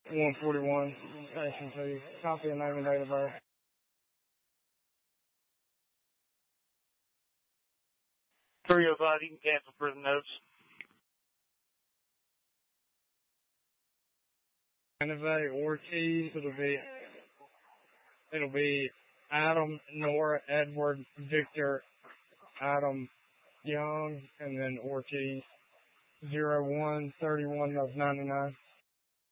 141, Section 2. Copy of name and date of birth. 305, you can cancel prison notes. Innovate Ortiz, it'll be Adam, Nora, Edward, Victor, Adam, Young, and then Ortiz, 0131 of 99.